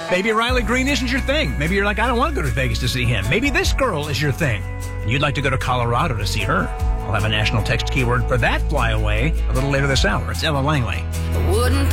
Maybe Riley Green isn't your thing. Maybe you're like, I don't want to go to Vegas to see him. Maybe this girl is your thing, and you'd like to go to Colorado to see her. I'll have a national text keyword for that flyaway a little later this hour. It's Ella Langley.